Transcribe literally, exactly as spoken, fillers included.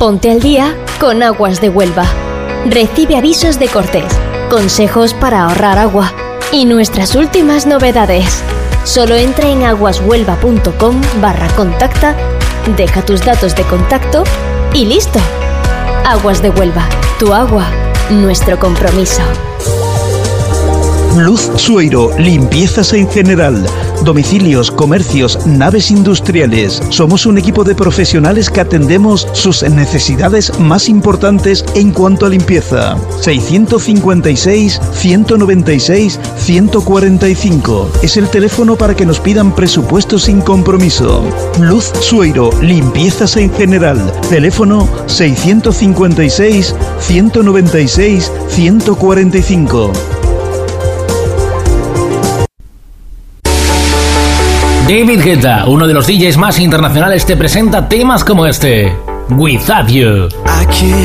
Ponte al día con Aguas de Huelva. Recibe avisos de cortes, consejos para ahorrar agua y nuestras últimas novedades. Solo entra en aguashuelva.com barra contacta, deja tus datos de contacto y listo. Aguas de Huelva, tu agua, nuestro compromiso. Luz Sueiro, limpiezas en general, domicilios, comercios, naves industriales. Somos un equipo de profesionales que atendemos sus necesidades más importantes en cuanto a limpieza. seiscientos cincuenta y seis, ciento noventa y seis, ciento cuarenta y cinco. Es el teléfono para que nos pidan presupuestos sin compromiso. Luz Sueiro, limpiezas en general. Teléfono seiscientos cincuenta y seis, ciento noventa y seis, ciento cuarenta y cinco. David Guetta, uno de los D Js más internacionales, te presenta temas como este, Without You.